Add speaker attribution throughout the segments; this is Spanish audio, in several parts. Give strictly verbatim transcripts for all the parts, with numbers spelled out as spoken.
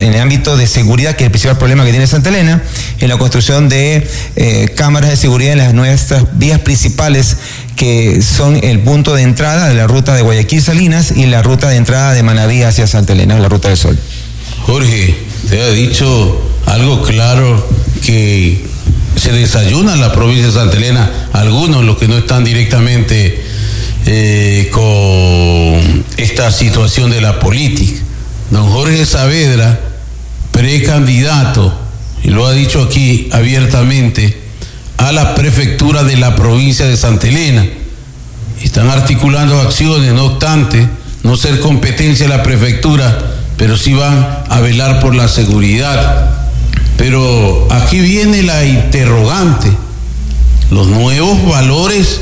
Speaker 1: en el ámbito de seguridad, que es el principal problema que tiene Santa Elena, en la construcción de eh, cámaras de seguridad en las nuestras vías principales, que son el punto de entrada de la ruta de Guayaquil Salinas y la ruta de entrada de Manaví hacia Santa Elena, la ruta del Sol.
Speaker 2: Jorge, te ha dicho algo claro, que se desayuna en la provincia de Santa Elena, algunos los que no están directamente eh, con esta situación de la política. Don Jorge Saavedra, precandidato, y lo ha dicho aquí abiertamente, a la prefectura de la provincia de Santa Elena. Están articulando acciones, no obstante no ser competencia de la prefectura, pero sí van a velar por la seguridad. Pero aquí viene la interrogante. Los nuevos valores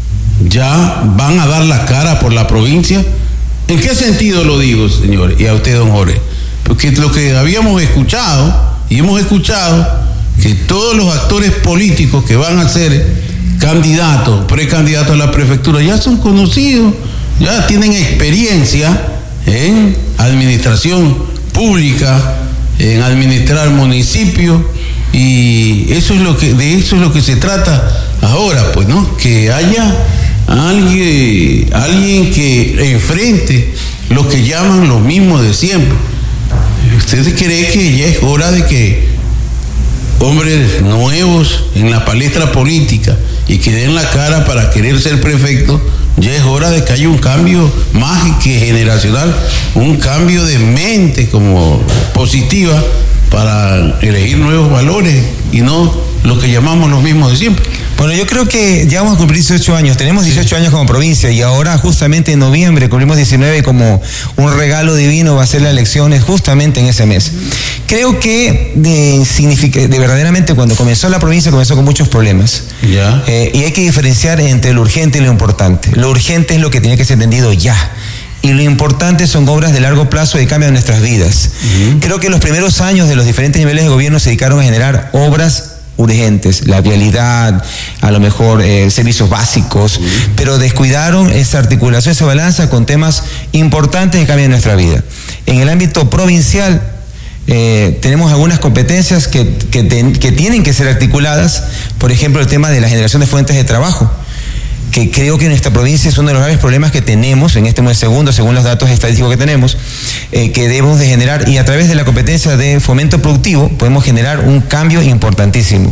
Speaker 2: ya van a dar la cara por la provincia. ¿En qué sentido lo digo, señor? Y a usted, don Jorge. Porque lo que habíamos escuchado, y hemos escuchado, que todos los actores políticos que van a ser candidatos, precandidatos a la prefectura, ya son conocidos, ya tienen experiencia en administración pública, en administrar municipios, y eso es lo que, de eso es lo que se trata ahora, pues, ¿no? Que haya alguien, alguien que enfrente lo que llaman los mismos de siempre. ¿Usted cree que ya es hora de que hombres nuevos en la palestra política y que den la cara para querer ser prefecto? Ya es hora de que haya un cambio más que generacional, un cambio de mente como positiva para elegir nuevos valores y no lo que llamamos los mismos de siempre.
Speaker 1: Bueno, yo creo que ya vamos a cumplir dieciocho años, tenemos dieciocho años como provincia, y ahora justamente en noviembre cumplimos diecinueve, y como un regalo divino va a ser las elecciones justamente en ese mes. Creo que de, significa, de verdaderamente cuando comenzó la provincia comenzó con muchos problemas.
Speaker 2: Ya.
Speaker 1: Eh, y hay que diferenciar entre lo urgente y lo importante. Lo urgente es lo que tiene que ser entendido ya. Y lo importante son obras de largo plazo que cambian nuestras vidas. Uh-huh. Creo que los primeros años de los diferentes niveles de gobierno se dedicaron a generar obras urgentes, la vialidad, a lo mejor eh, servicios básicos, uh-huh. pero descuidaron esa articulación, esa balanza con temas importantes que cambian nuestra vida. En el ámbito provincial, eh, tenemos algunas competencias que, que, ten, que tienen que ser articuladas, por ejemplo, el tema de la generación de fuentes de trabajo, que creo que en nuestra provincia es uno de los graves problemas que tenemos en este mes segundo, según los datos estadísticos que tenemos, eh, que debemos de generar, y a través de la competencia de fomento productivo podemos generar un cambio importantísimo.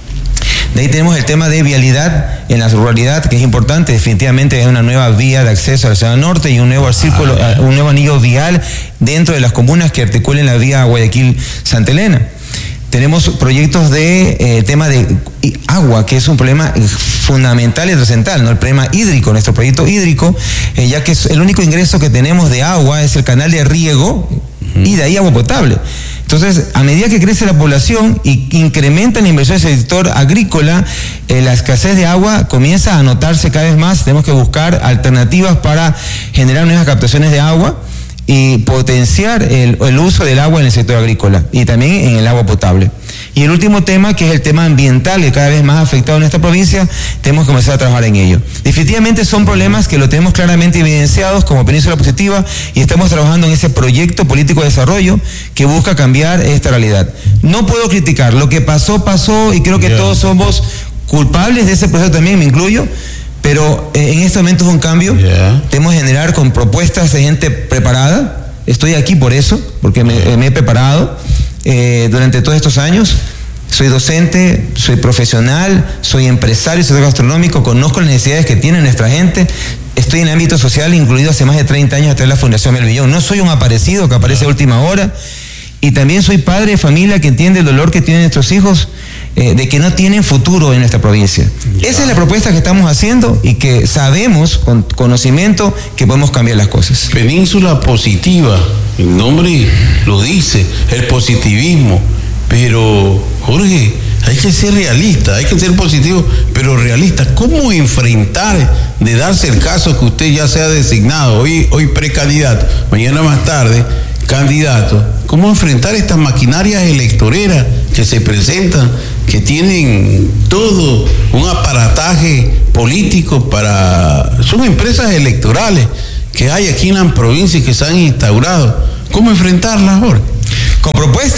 Speaker 1: De ahí tenemos el tema de vialidad en la ruralidad, que es importante, definitivamente es una nueva vía de acceso a la ciudad norte y un nuevo círculo, un nuevo anillo vial dentro de las comunas que articulen la vía Guayaquil-Santa Elena. Tenemos proyectos de eh, tema de agua, que es un problema fundamental y trascendental, ¿no? El problema hídrico, nuestro proyecto hídrico, eh, ya que es el único ingreso que tenemos de agua es el canal de riego y de ahí agua potable. Entonces, a medida que crece la población y incrementa la inversión en el sector agrícola, eh, la escasez de agua comienza a notarse cada vez más. Tenemos que buscar alternativas para generar nuevas captaciones de agua y potenciar el, el uso del agua en el sector agrícola y también en el agua potable. Y el último tema, que es el tema ambiental, que cada vez más afectado en esta provincia, tenemos que comenzar a trabajar en ello. Definitivamente son problemas que lo tenemos claramente evidenciados como Península Positiva, y estamos trabajando en ese proyecto político de desarrollo que busca cambiar esta realidad. No puedo criticar, lo que pasó, pasó, y creo que yeah. todos somos culpables de ese proceso, también me incluyo. Pero eh, en este momento es un cambio. Yeah. Tenemos que generar con propuestas de gente preparada. Estoy aquí por eso, porque me, eh, me he preparado eh, durante todos estos años. Soy docente, soy profesional, soy empresario, soy gastronómico, conozco las necesidades que tiene nuestra gente. Estoy en el ámbito social, incluido hace más de treinta años a través de la Fundación Melvillón. No soy un aparecido que aparece yeah. a última hora. Y también soy padre de familia que entiende el dolor que tienen nuestros hijos, eh, de que no tienen futuro en nuestra provincia. Ya. Esa es la propuesta que estamos haciendo y que sabemos, con conocimiento, que podemos cambiar las cosas.
Speaker 2: Península Positiva, el nombre lo dice, el positivismo. Pero, Jorge, hay que ser realista, hay que ser positivo, pero realista. ¿Cómo enfrentar, de darse el caso que usted ya sea designado, hoy, hoy precandidato, mañana más tarde, candidato? ¿Cómo enfrentar estas maquinarias electoreras que se presentan, que tienen todo un aparataje político para... Son empresas electorales que hay aquí en la provincia y que se han instaurado? ¿Cómo enfrentarlas, Jorge?
Speaker 1: Con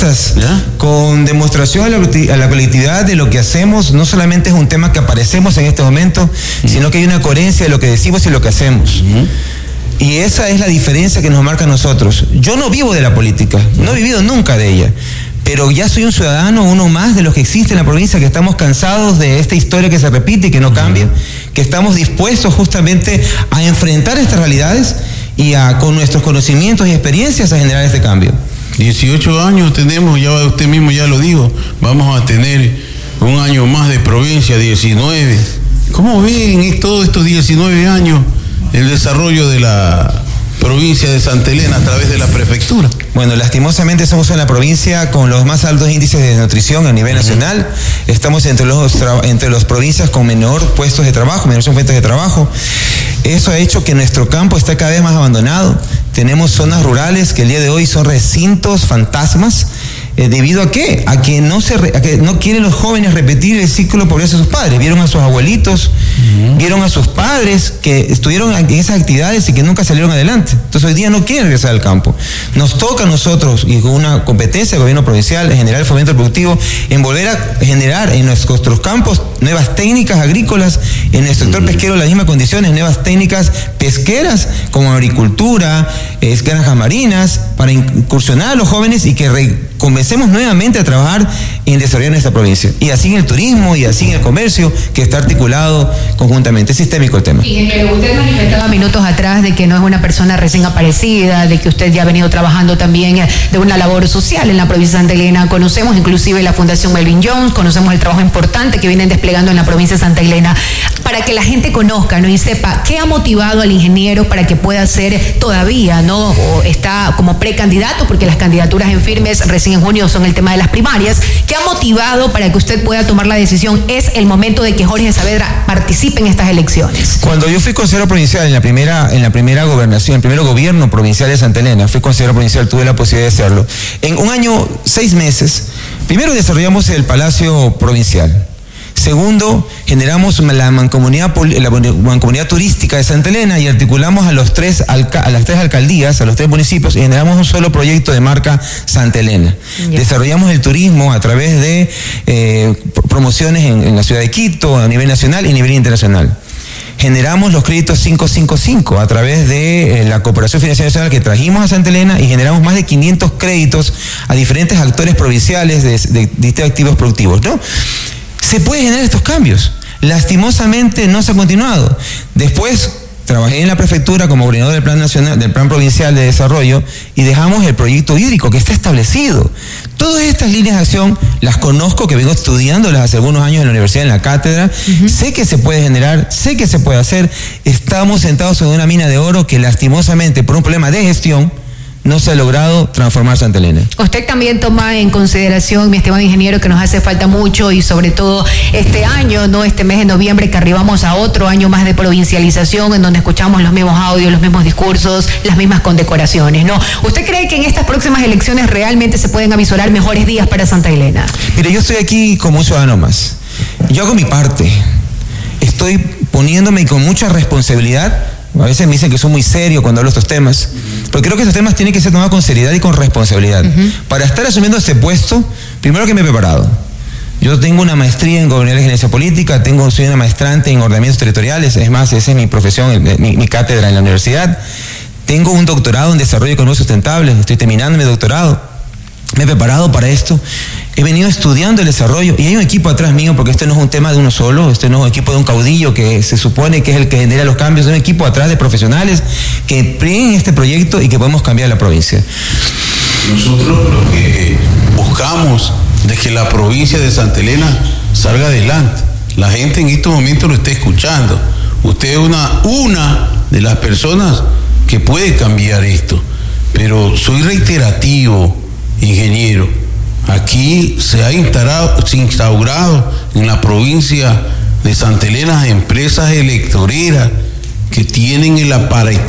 Speaker 1: cosas,
Speaker 2: ¿ya?
Speaker 1: Con demostración a la, a la colectividad de lo que hacemos. No solamente es un tema que aparecemos en este momento, uh-huh. sino que hay una coherencia de lo que decimos y lo que hacemos. Uh-huh. Y esa es la diferencia que nos marca a nosotros. Yo no vivo de la política, no he vivido nunca de ella, pero ya soy un ciudadano, uno más de los que existe en la provincia, que estamos cansados de esta historia que se repite y que no cambia, que estamos dispuestos justamente a enfrentar estas realidades y a, con nuestros conocimientos y experiencias, a generar este cambio.
Speaker 2: dieciocho años tenemos, ya usted mismo ya lo dijo, vamos a tener un año más de provincia, diecinueve. ¿Cómo ven en todos estos diecinueve años el desarrollo de la provincia de Santa Elena a través de la prefectura?
Speaker 1: Bueno, lastimosamente somos en la provincia con los más altos índices de desnutrición a nivel uh-huh. nacional. Estamos entre los entre las provincias con menor puestos de trabajo, menor fuentes de trabajo. Eso ha hecho que nuestro campo esté cada vez más abandonado. Tenemos zonas rurales que el día de hoy son recintos fantasmas. Eh, ¿Debido a qué? A que no se re, a que no quieren los jóvenes repetir el ciclo de pobreza de sus padres. Vieron a sus abuelitos, uh-huh. vieron a sus padres que estuvieron en esas actividades y que nunca salieron adelante. Entonces hoy día no quieren regresar al campo. Nos toca a nosotros, y con una competencia del gobierno provincial, en generar el fomento productivo, en volver a generar en nuestros campos nuevas técnicas agrícolas, en el sector uh-huh. pesquero las mismas condiciones, nuevas técnicas pesqueras como agricultura, eh, granjas marinas, para incursionar a los jóvenes y que re, comencemos nuevamente a trabajar en desarrollar nuestra provincia. Y así en el turismo y así en el comercio, que está articulado conjuntamente. Es sistémico el tema.
Speaker 3: Ingeniero, usted manifestaba minutos atrás de que no es una persona recién aparecida, de que usted ya ha venido trabajando también de una labor social en la provincia de Santa Elena. Conocemos inclusive la Fundación Melvin Jones, conocemos el trabajo importante que vienen desplegando en la provincia de Santa Elena. Para que la gente conozca, ¿no? Y sepa qué ha motivado al ingeniero para que pueda ser todavía, ¿no? O está como precandidato, porque las candidaturas en firmes recién en junio son el tema de las primarias. ¿Qué ha motivado para que usted pueda tomar la decisión? Es el momento de que Jorge Saavedra participe en estas elecciones.
Speaker 1: Cuando yo fui consejero provincial en la primera, en la primera gobernación, en el primer gobierno provincial de Santa Elena, fui consejero provincial, tuve la posibilidad de hacerlo. En un año, seis meses, primero desarrollamos el Palacio Provincial. Segundo, generamos la mancomunidad, la mancomunidad turística de Santa Elena y articulamos a, los tres, a las tres alcaldías, a los tres municipios, y generamos un solo proyecto de marca Santa Elena. Yeah. Desarrollamos el turismo a través de eh, promociones en, en la ciudad de Quito, a nivel nacional y a nivel internacional. Generamos los créditos quinientos cincuenta y cinco a través de eh, la Cooperación Financiera Nacional que trajimos a Santa Elena, y generamos más de quinientos créditos a diferentes actores provinciales de, de distintos activos productivos, ¿no? Se puede generar estos cambios. Lastimosamente no se ha continuado. Después trabajé en la prefectura como coordinador del Plan Nacional, del Plan Provincial de Desarrollo, y dejamos el proyecto hídrico que está establecido. Todas estas líneas de acción las conozco, que vengo estudiándolas hace algunos años en la universidad, en la cátedra. Uh-huh. Sé que se puede generar, sé que se puede hacer. Estamos sentados en una mina de oro que lastimosamente por un problema de gestión no se ha logrado transformar Santa Elena.
Speaker 3: Usted también toma en consideración, mi estimado ingeniero, que nos hace falta mucho, y sobre todo este año, no este mes de noviembre, que arribamos a otro año más de provincialización, en donde escuchamos los mismos audios, los mismos discursos, las mismas condecoraciones, ¿no? ¿Usted cree que en estas próximas elecciones realmente se pueden avisorar mejores días para Santa Elena?
Speaker 1: Mire, yo estoy aquí como un ciudadano más. Yo hago mi parte. Estoy poniéndome con mucha responsabilidad. A veces me dicen que soy muy serio cuando hablo de estos temas, pero creo que estos temas tienen que ser tomados con seriedad y con responsabilidad. Uh-huh. Para estar asumiendo este puesto, primero que me he preparado. Yo tengo una maestría en gobernabilidad y gerencia política, tengo, soy una maestrante en ordenamientos territoriales, es más, esa es mi profesión, mi, mi cátedra en la universidad. Tengo un doctorado en desarrollo económico sustentable, estoy terminando mi doctorado. Me he preparado para esto, he venido estudiando el desarrollo, y hay un equipo atrás mío, porque este no es un tema de uno solo, este no es un equipo de un caudillo que se supone que es el que genera los cambios, es un equipo atrás de profesionales que creen este proyecto y que podemos cambiar la provincia.
Speaker 2: Nosotros lo que buscamos es que la provincia de Santa Elena salga adelante. La gente en estos momentos lo está escuchando. Usted es una, una de las personas que puede cambiar esto, pero soy reiterativo, ingeniero. Aquí se ha instaurado, se ha instaurado en la provincia de Santa Elena empresas electoreras que tienen el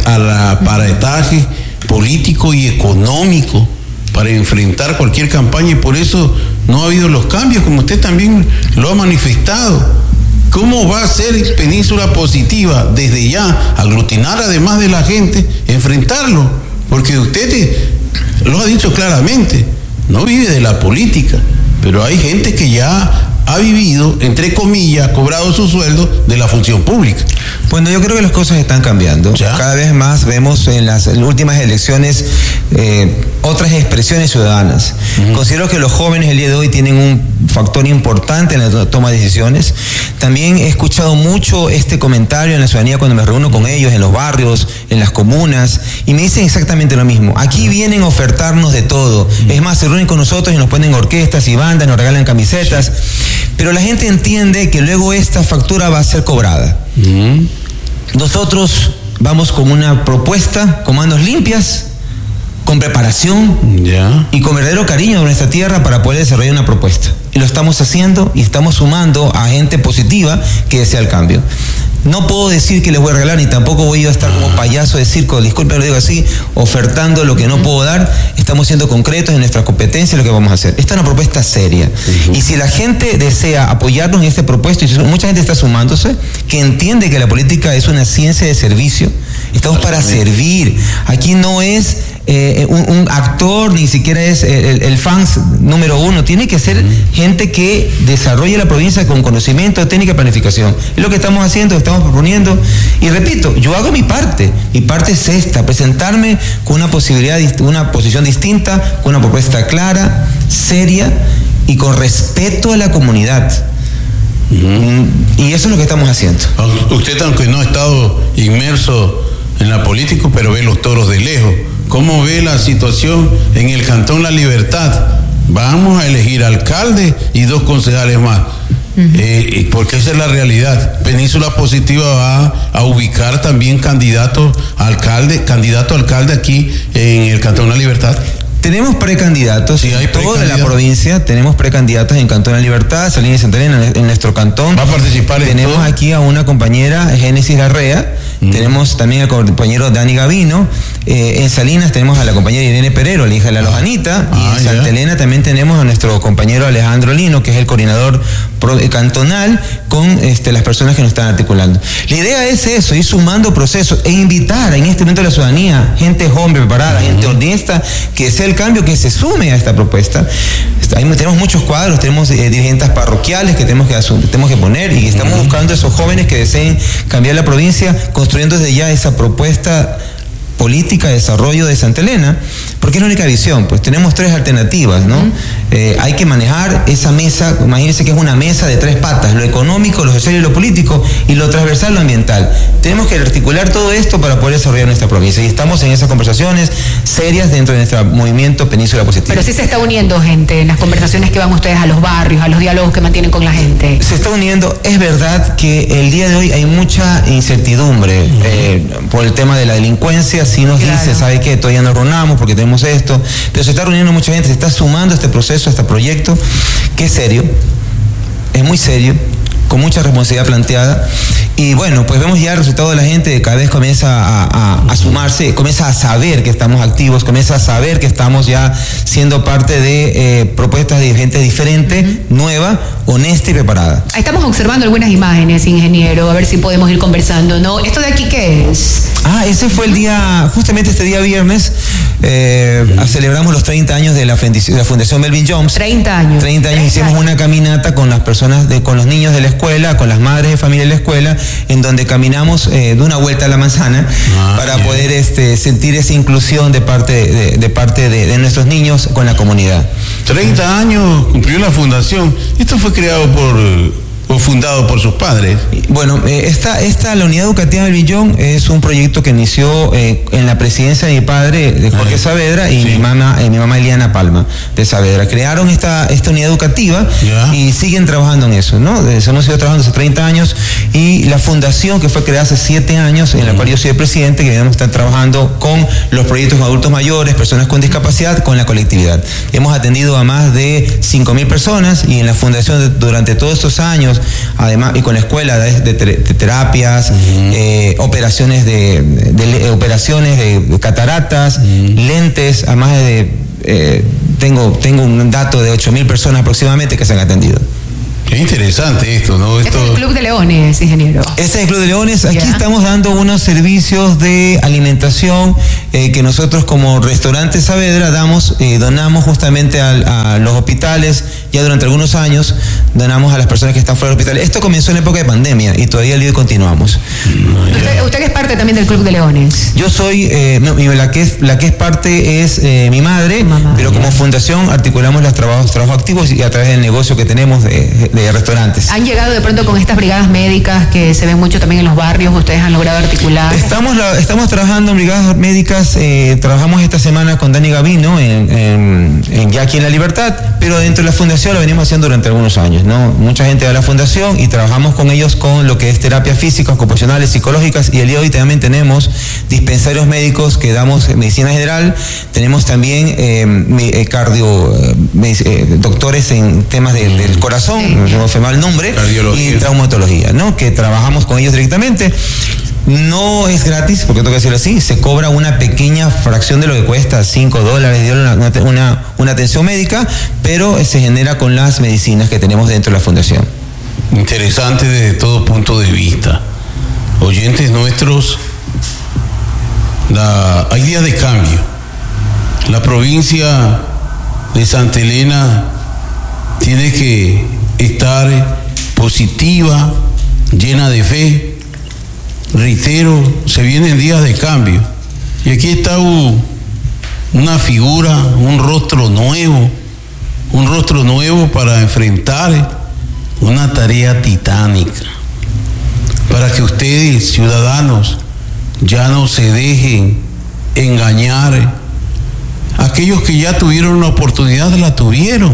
Speaker 2: aparataje político y económico para enfrentar cualquier campaña, y por eso no ha habido los cambios, como usted también lo ha manifestado. ¿Cómo va a ser Península Positiva desde ya aglutinar además de la gente, enfrentarlo? Porque usted lo ha dicho claramente, no vive de la política, pero hay gente que ya ha vivido, entre comillas, cobrado su sueldo de la función pública.
Speaker 1: Bueno, yo creo que las cosas están cambiando. ¿Ya? Cada vez más vemos en las, en las últimas elecciones eh, otras expresiones ciudadanas. Uh-huh. Considero que los jóvenes el día de hoy tienen un factor importante en la toma de decisiones. También he escuchado mucho este comentario en la ciudadanía cuando me reúno con ellos en los barrios, en las comunas, y me dicen exactamente lo mismo. Aquí vienen a ofertarnos de todo. Uh-huh. Es más, se reúnen con nosotros y nos ponen orquestas y bandas, nos regalan camisetas. Sí. Pero la gente entiende que luego esta factura va a ser cobrada. Uh-huh. Nosotros vamos con una propuesta, con manos limpias, con preparación yeah. y con verdadero cariño de nuestra tierra para poder desarrollar una propuesta. Y lo estamos haciendo y estamos sumando a gente positiva que desea el cambio. No puedo decir que les voy a regalar, ni tampoco voy a estar como payaso de circo, disculpen, lo digo así, ofertando lo que no puedo dar. Estamos siendo concretos en nuestras competencias, lo que vamos a hacer. Esta es una propuesta seria. Uh-huh. Y si la gente desea apoyarnos en este propuesto, y mucha gente está sumándose, que entiende que la política es una ciencia de servicio, estamos para servir. Aquí no es eh, un, un actor, ni siquiera es el, el fans número uno. Tiene que ser uh-huh. gente que desarrolle la provincia con conocimiento, técnica y planificación. Es lo que estamos haciendo, estamos proponiendo. Y repito, yo hago mi parte. Mi parte es esta, presentarme con una posibilidad, una posición distinta, con una propuesta clara, seria y con respeto a la comunidad. Uh-huh. Y eso es lo que estamos haciendo.
Speaker 2: Usted, aunque no ha estado inmerso en la política, pero ve los toros de lejos. ¿Cómo ve la situación en el Cantón La Libertad? Vamos a elegir alcalde y dos concejales más. Uh-huh. Eh, porque esa es la realidad. Península Positiva va a ubicar también candidato a alcalde, candidato a alcalde aquí en el Cantón La Libertad.
Speaker 1: Tenemos precandidatos, sí, hay todo de la provincia, tenemos precandidatos en Cantón La Libertad, Salinas y Santa Elena, en nuestro cantón.
Speaker 2: ¿Va a participar en
Speaker 1: Tenemos
Speaker 2: todo?
Speaker 1: Aquí a una compañera, Génesis Larrea, mm. tenemos también al compañero Dani Gavino, eh, en Salinas tenemos a la compañera Irene Perero, la hija de la Lojanita, ah, y en Santa ya. Elena también tenemos a nuestro compañero Alejandro Lino, que es el coordinador pro, eh, cantonal, con este, las personas que nos están articulando. La idea es eso, ir sumando procesos e invitar en este momento a la ciudadanía, gente joven, preparada, uh-huh. gente honesta, que sea el cambio, que se sume a esta propuesta. Ahí tenemos muchos cuadros, tenemos eh, dirigentes parroquiales que tenemos que, tenemos que poner y estamos uh-huh. buscando a esos jóvenes que deseen cambiar la provincia, construyendo desde ya esa propuesta política de desarrollo de Santa Elena, porque es la única visión. Pues tenemos tres alternativas, ¿no? Uh-huh. Eh, hay que manejar esa mesa, imagínense que es una mesa de tres patas, lo económico, lo social y lo político, y lo transversal, lo ambiental. Tenemos que articular todo esto para poder desarrollar nuestra provincia, y estamos en esas conversaciones serias dentro de nuestro movimiento Península Positiva.
Speaker 3: Pero sí se está uniendo gente en las conversaciones que van ustedes a los barrios, a los diálogos que mantienen con la gente.
Speaker 1: Se está uniendo. Es verdad que el día de hoy hay mucha incertidumbre uh-huh. eh, por el tema de la delincuencia. Si nos claro. dice, ¿sabe qué? Todavía nos reunamos porque tenemos esto, pero se está reuniendo mucha gente, se está sumando a este proceso, a este proyecto, que es serio, es muy serio, con mucha responsabilidad planteada. Y bueno, pues vemos ya el resultado de la gente, cada vez comienza a, a, a sumarse, comienza a saber que estamos activos, comienza a saber que estamos ya siendo parte de eh, propuestas de gente diferente, uh-huh. nueva, honesta y preparada.
Speaker 3: Estamos observando algunas imágenes, ingeniero, a ver si podemos ir conversando, ¿no? ¿Esto de aquí qué es?
Speaker 1: Ah, ese fue el día, justamente este día viernes, eh, uh-huh. celebramos los treinta años de la, de la Fundación Melvin Jones.
Speaker 3: treinta años.
Speaker 1: treinta años, hicimos una caminata con las personas, de, con los niños de la escuela, con las madres de familia de la escuela, en donde caminamos eh, de una vuelta a la manzana ah, para bien. poder este, sentir esa inclusión de parte, de, de, parte de, de nuestros niños con la comunidad.
Speaker 2: treinta años cumplió la fundación. Esto fue creado por... o fundado por sus padres.
Speaker 1: Bueno, eh, esta, esta, la Unidad Educativa del Villón es un proyecto que inició eh, en la presidencia de mi padre, de Jorge Ay, Saavedra, y sí. mi mamá, eh, mi mamá Eliana Palma, de Saavedra. Crearon esta, esta unidad educativa yeah. y siguen trabajando en eso, ¿no? Eso hemos ido trabajando hace treinta años, y la fundación que fue creada hace siete años, en la cual yo soy el presidente, que debemos estar trabajando con los proyectos con adultos mayores, personas con discapacidad, con la colectividad. Hemos atendido a más de cinco mil personas, y en la fundación durante todos estos años, además, y con la escuela de, de, de terapias, uh-huh. eh, operaciones de, de, de operaciones de cataratas, uh-huh. lentes, a más de eh, tengo tengo un dato de ocho mil personas aproximadamente que se han atendido.
Speaker 2: Es interesante esto, ¿no? Esto...
Speaker 3: Este es el Club de Leones, ingeniero.
Speaker 1: Este es el Club de Leones. Aquí
Speaker 3: Ya.
Speaker 1: estamos dando unos servicios de alimentación eh, que nosotros como Restaurante Saavedra damos, eh, donamos justamente a, a los hospitales. Ya durante algunos años donamos a las personas que están fuera del hospital. Esto comenzó en la época de pandemia y todavía el día de hoy continuamos.
Speaker 3: Usted, usted es parte también del Club de Leones.
Speaker 1: Yo soy, eh, no, la, que es, la que es parte es eh, mi madre,
Speaker 3: Mamá,
Speaker 1: pero
Speaker 3: ya.
Speaker 1: como fundación articulamos los trabajos, trabajos activos y a través del negocio que tenemos de, de restaurantes.
Speaker 3: ¿Han llegado de pronto con estas brigadas médicas que se ven mucho también en los barrios? ¿Ustedes han logrado articular?
Speaker 1: Estamos, la, estamos trabajando en brigadas médicas, eh, trabajamos esta semana con Dani Gavino en, en, en ya aquí en La Libertad, pero dentro de la fundación lo venimos haciendo durante algunos años, ¿no? Mucha gente va a la fundación y trabajamos con ellos con lo que es terapias físicas, ocupacionales, psicológicas, y el día de hoy también tenemos dispensarios médicos que damos medicina general, tenemos también eh, cardio, eh, doctores en temas de, del corazón,
Speaker 3: Sí.
Speaker 1: no se me va el nombre,
Speaker 2: Cardiología.
Speaker 1: y traumatología, ¿no? Que trabajamos con ellos directamente. No es gratis, porque tengo que decirlo así, se cobra una pequeña fracción de lo que cuesta, cinco dólares, una, una, una atención médica, pero se genera con las medicinas que tenemos dentro de la fundación.
Speaker 2: Interesante desde todo punto de vista. Oyentes nuestros, la, hay días de cambio. La provincia de Santa Elena tiene que estar positiva, llena de fe. Reitero, se vienen días de cambio. Y aquí está un, una figura, un rostro nuevo, un rostro nuevo para enfrentar una tarea titánica. Para que ustedes, ciudadanos, ya no se dejen engañar. Aquellos que ya tuvieron una oportunidad la tuvieron.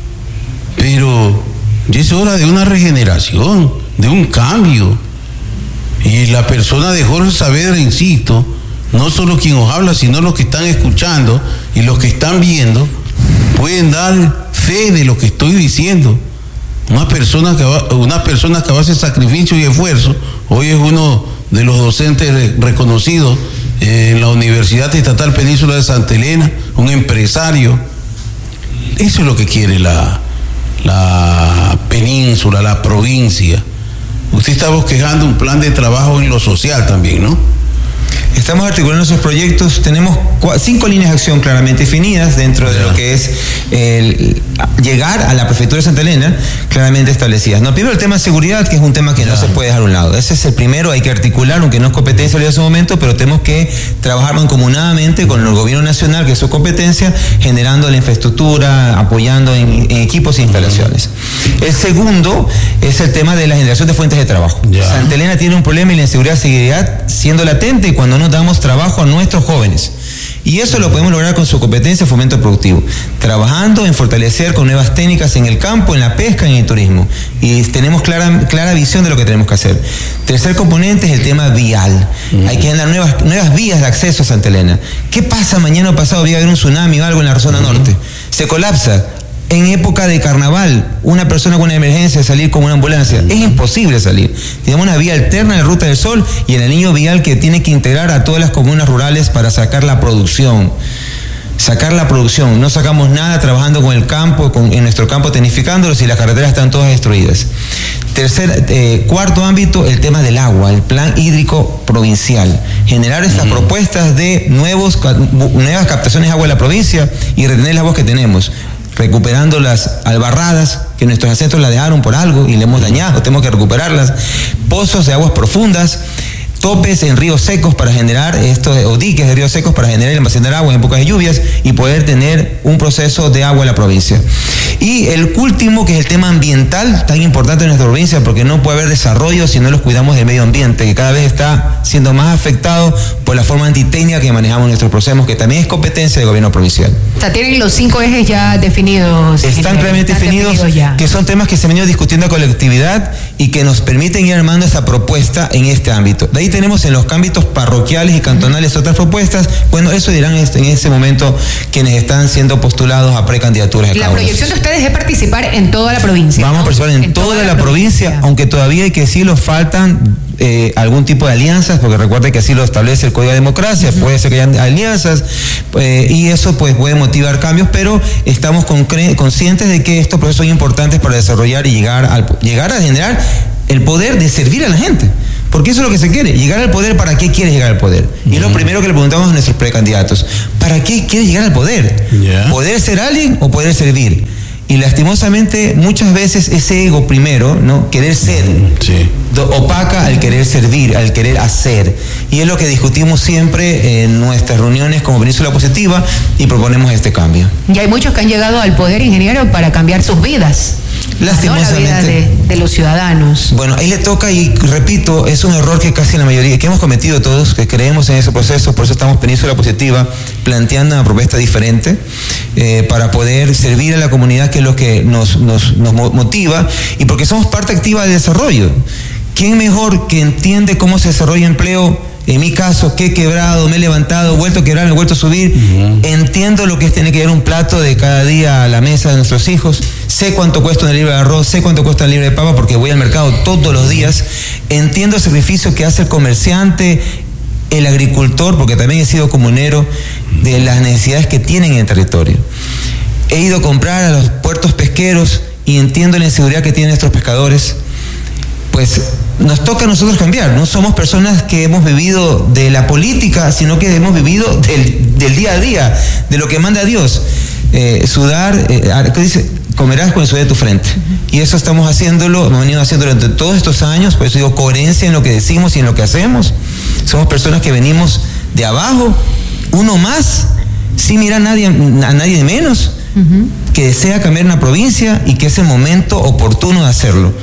Speaker 2: Pero ya es hora de una regeneración, de un cambio. Y la persona de Jorge Saavedra, insisto, no solo quien os habla, sino los que están escuchando y los que están viendo, pueden dar fe de lo que estoy diciendo. Una persona que va, una persona que va a hacer sacrificio y esfuerzo, hoy es uno de los docentes reconocidos en la Universidad Estatal Península de Santa Elena, un empresario. Eso es lo que quiere la, la península, la provincia. Usted está bosquejando un plan de trabajo en lo social también, ¿no?
Speaker 1: Estamos articulando esos proyectos, tenemos cinco líneas de acción claramente definidas dentro de lo que es el llegar a la prefectura de Santa Elena, claramente establecidas. No, primero el tema de seguridad, que es un tema que no se puede dejar a un lado. Ese es el primero, hay que articular, aunque no es competencia en ese momento, pero tenemos que trabajar mancomunadamente con el gobierno nacional, que es su competencia, generando la infraestructura, apoyando en, en equipos e instalaciones. El segundo es el tema de la generación de fuentes de trabajo.
Speaker 2: Ya.
Speaker 1: Santa Elena tiene un problema y la inseguridad seguirá siendo latente cuando no damos trabajo a nuestros jóvenes. Y eso lo podemos lograr con su competencia de fomento productivo, trabajando en fortalecer con nuevas técnicas en el campo, en la pesca y en el turismo. Y tenemos clara, clara visión de lo que tenemos que hacer. Tercer componente es el tema vial. Mm. Hay que generar nuevas, nuevas vías de acceso a Santa Elena. ¿Qué pasa mañana o pasado? Voy a haber un tsunami o algo en la zona mm. norte. Se colapsa. En época de carnaval, una persona con una emergencia salir con una ambulancia, es imposible salir. Tenemos una vía alterna en la Ruta del Sol y el anillo vial que tiene que integrar a todas las comunas rurales para sacar la producción. Sacar la producción. No sacamos nada trabajando con el campo, con, en nuestro campo tecnificándolo si las carreteras están todas destruidas. Tercer, eh, cuarto ámbito, el tema del agua, el plan hídrico provincial. Generar estas uh-huh. propuestas de nuevos, nuevas captaciones de agua en la provincia y retener las aguas que tenemos, recuperando las albarradas que nuestros ancestros la dejaron por algo y le hemos dañado, tenemos que recuperarlas, pozos de aguas profundas, topes en ríos secos para generar esto, o diques de ríos secos para generar y almacenar agua en épocas de lluvias y poder tener un proceso de agua en la provincia. Y el último, que es el tema ambiental, tan importante en nuestra provincia, porque no puede haber desarrollo si no los cuidamos del medio ambiente, que cada vez está siendo más afectado por la forma antitécnica que manejamos nuestros procesos, que también es competencia del gobierno provincial.
Speaker 3: O sea, tienen los cinco ejes ya definidos.
Speaker 1: Están claramente definidos, definidos que son temas que se han venido discutiendo a colectividad y que nos permiten ir armando esta propuesta en este ámbito. De ahí tenemos en los ámbitos parroquiales y cantonales otras propuestas. Bueno, eso dirán en ese momento quienes están siendo postulados a precandidaturas.
Speaker 3: La proyección de ustedes es participar en toda la provincia.
Speaker 1: Vamos ¿no? a participar en, en toda, toda la, la provincia, provincia, aunque todavía hay que decirlo, faltan eh, algún tipo de alianzas, porque recuerde que así lo establece el Código de Democracia, uh-huh. puede ser que haya alianzas, eh, y eso pues puede motivar cambios, pero estamos con, conscientes de que estos procesos son importantes para desarrollar y llegar, al, llegar a generar el poder de servir a la gente. Porque eso es lo que se quiere, llegar al poder. ¿Para qué quieres llegar al poder? Y es lo primero que le preguntamos a nuestros precandidatos. ¿Para qué quieres llegar al poder? Yeah. ¿Poder ser alguien o poder servir? Y lastimosamente muchas veces ese ego primero, ¿no? Querer ser, sí. opaca al querer servir, al querer hacer. Y es lo que discutimos siempre en nuestras reuniones como Península Positiva y proponemos este cambio.
Speaker 3: Y hay muchos que han llegado al poder, ingeniero, para cambiar sus vidas.
Speaker 1: Lastimosamente.
Speaker 3: ¿No? La vida de, de los ciudadanos.
Speaker 1: Bueno, ahí le toca, y repito, es un error que casi la mayoría, que hemos cometido todos, que creemos en ese proceso. Por eso estamos Península Positiva planteando una propuesta diferente eh, para poder servir a la comunidad, que es lo que nos, nos, nos motiva, y porque somos parte activa del desarrollo. ¿Quién mejor que entiende cómo se desarrolla empleo? En mi caso, que he quebrado, me he levantado, he vuelto a quebrar, me he vuelto a subir. Uh-huh. Entiendo lo que es tener que llevar un plato de cada día a la mesa de nuestros hijos. Sé cuánto cuesta una libra de arroz, sé cuánto cuesta una libra de papa, porque voy al mercado todos los días. Entiendo el sacrificio que hace el comerciante, el agricultor, porque también he sido comunero, de las necesidades que tienen en el territorio. He ido a comprar a los puertos pesqueros y entiendo la inseguridad que tienen nuestros pescadores. Pues nos toca a nosotros cambiar. No somos personas que hemos vivido de la política, sino que hemos vivido del, del día a día, de lo que manda Dios. Eh, sudar, eh, ¿qué dice? Comerás con el sudor de tu frente. Y eso estamos haciéndolo, hemos venido haciendo durante todos estos años. Por eso digo coherencia en lo que decimos y en lo que hacemos. Somos personas que venimos de abajo, uno más, sin mirar a nadie, a nadie de menos, uh-huh. que desea cambiar una provincia y que es el momento oportuno de hacerlo.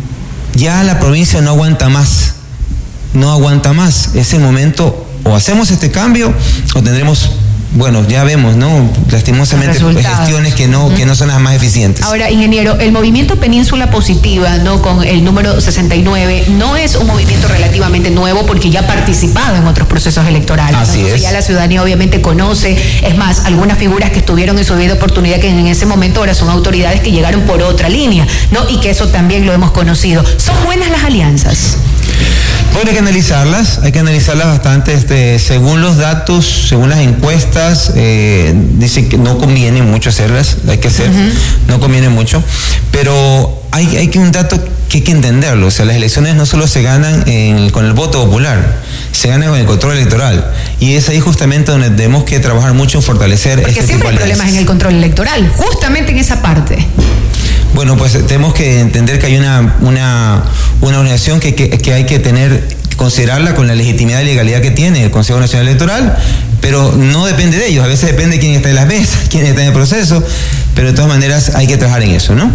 Speaker 1: Ya la provincia no aguanta más, no aguanta más. Es el momento, o hacemos este cambio o tendremos, bueno, ya vemos, ¿no? Lastimosamente gestiones que no, uh-huh. que no son las más eficientes.
Speaker 3: Ahora, ingeniero, el movimiento Península Positiva, ¿no? Con el número sesenta y nueve, no es un movimiento relativamente nuevo porque ya ha participado en otros procesos electorales.
Speaker 1: Así
Speaker 3: ¿no?
Speaker 1: es.
Speaker 3: Ya la ciudadanía obviamente conoce, es más, algunas figuras que estuvieron en su vida oportunidad que en ese momento ahora son autoridades que llegaron por otra línea, ¿no? Y que eso también lo hemos conocido. ¿Son buenas las alianzas?
Speaker 1: Bueno, hay que analizarlas, hay que analizarlas bastante, este, según los datos, según las encuestas, eh, dicen que no conviene mucho hacerlas, hay que hacer, uh-huh. no conviene mucho, pero hay, hay que un dato que hay que entenderlo, o sea, las elecciones no solo se ganan en, con el voto popular, se ganan con el control electoral, y es ahí justamente donde tenemos que trabajar mucho en fortalecer
Speaker 3: Porque
Speaker 1: este tipo de alianzas.
Speaker 3: Porque siempre hay problemas en el control electoral, justamente en esa parte.
Speaker 1: Bueno, pues tenemos que entender que hay una, una, una organización que, que, que hay que tener, considerarla con la legitimidad y legalidad que tiene el Consejo Nacional Electoral, pero no depende de ellos, a veces depende de quién está en las mesas, quién está en el proceso, pero de todas maneras hay que trabajar en eso, ¿no?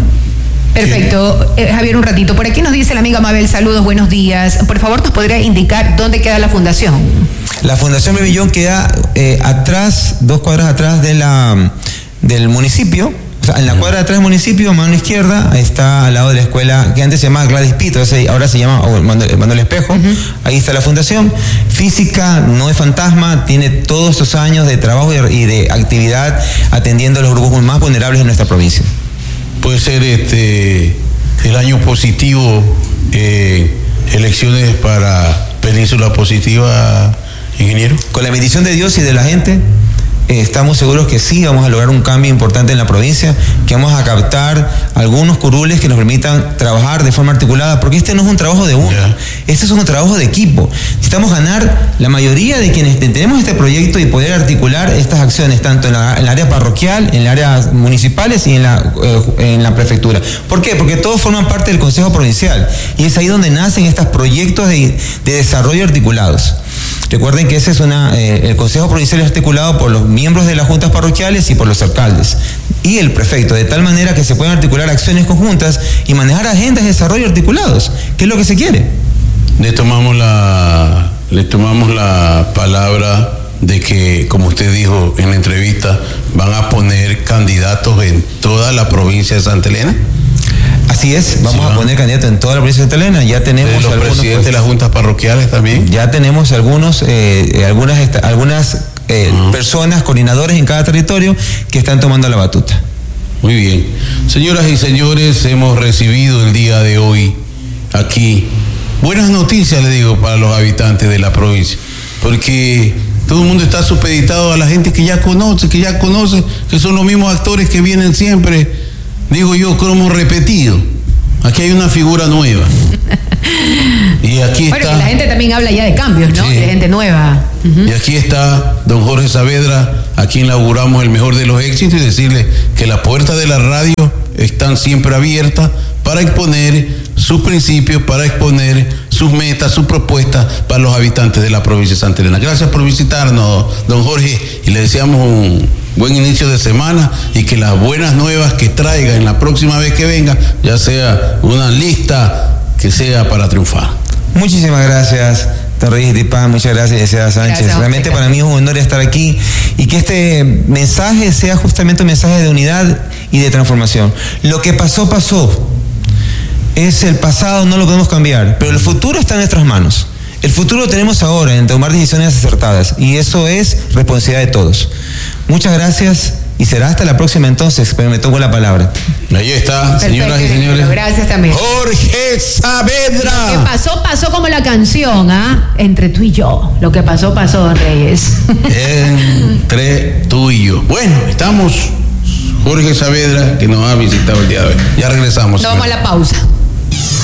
Speaker 3: Perfecto. Eh, Javier, un ratito. Por aquí nos dice la amiga Mabel, saludos, buenos días. Por favor, ¿nos podría indicar dónde queda la fundación?
Speaker 1: La Fundación Bebillón queda eh, atrás, dos cuadras atrás de la, del municipio. O sea, en la cuadra de atrás del municipio, a mano izquierda, está al lado de la escuela que antes se llamaba Gladys Pito, ahora se llama oh, Manuel Espejo. Uh-huh. Ahí está la fundación. Física, no es fantasma, tiene todos estos años de trabajo y de actividad atendiendo a los grupos más vulnerables de nuestra provincia.
Speaker 2: Puede ser este el año positivo, eh, elecciones para Península Positiva, ingeniero.
Speaker 1: Con la bendición de Dios y de la gente, Eh, estamos seguros que sí vamos a lograr un cambio importante en la provincia, que vamos a captar algunos curules que nos permitan trabajar de forma articulada, porque este no es un trabajo de uno, yeah. este es un trabajo de equipo. Necesitamos ganar la mayoría de quienes tenemos este proyecto y poder articular estas acciones, tanto en la, en el área parroquial, en las áreas municipales y en la, eh, en la prefectura. ¿Por qué? Porque todos forman parte del Consejo Provincial y es ahí donde nacen estos proyectos de, de desarrollo articulados. Recuerden que ese es una, eh, el Consejo Provincial es articulado por los miembros de las juntas parroquiales y por los alcaldes y el prefecto, de tal manera que se pueden articular acciones conjuntas y manejar agendas de desarrollo articulados, que es lo que se quiere.
Speaker 2: Le tomamos la, le tomamos la palabra de que, como usted dijo en la entrevista, van a poner candidatos en toda la provincia de Santa Elena.
Speaker 1: Así es, vamos sí, a poner candidatos en toda la provincia de Santa Elena. Ya tenemos
Speaker 2: los
Speaker 1: algunos
Speaker 2: presidentes de las juntas parroquiales también.
Speaker 1: Ya tenemos algunos, eh, algunas, esta, algunas eh, uh-huh. personas, coordinadores en cada territorio que están tomando la batuta.
Speaker 2: Muy bien, señoras y señores, hemos recibido el día de hoy aquí buenas noticias, le digo, para los habitantes de la provincia, porque todo el mundo está supeditado a la gente que ya conoce, que ya conoce, que son los mismos actores que vienen siempre, digo yo, como repetido. Aquí hay una figura nueva. Y aquí
Speaker 3: bueno,
Speaker 2: está.
Speaker 3: Y la gente también habla ya de cambios, ¿no? Sí. De gente nueva. Uh-huh.
Speaker 2: Y aquí está don Jorge Saavedra, a quien le auguramos el mejor de los éxitos, y decirle que las puertas de la radio están siempre abiertas para exponer sus principios, para exponer sus metas, sus propuestas para los habitantes de la provincia de Santa Elena. Gracias por visitarnos, don Jorge, y le deseamos un buen inicio de semana y que las buenas nuevas que traiga en la próxima vez que venga ya sea una lista que sea para triunfar.
Speaker 1: Muchísimas gracias, don Reyes Tipán, muchas gracias, Seda Sánchez.
Speaker 3: Gracias,
Speaker 1: realmente para mí es un honor estar aquí y que este mensaje sea justamente un mensaje de unidad y de transformación. Lo que pasó, pasó. Es el pasado, no lo podemos cambiar, pero el futuro está en nuestras manos. El futuro lo tenemos ahora en tomar decisiones acertadas y eso es responsabilidad de todos. Muchas gracias y será hasta la próxima entonces, pero me tomo la palabra.
Speaker 2: Ahí está,
Speaker 3: perfecto,
Speaker 2: señoras y señores.
Speaker 3: Gracias también.
Speaker 2: Jorge Saavedra.
Speaker 3: Lo que pasó, pasó como la canción, ¿ah? ¿eh? Entre tú y yo. Lo que pasó, pasó, don Reyes.
Speaker 2: Entre tú y yo. Bueno, estamos. Jorge Saavedra, que nos ha visitado el día de hoy. Ya regresamos.
Speaker 3: Nos vamos a la pausa.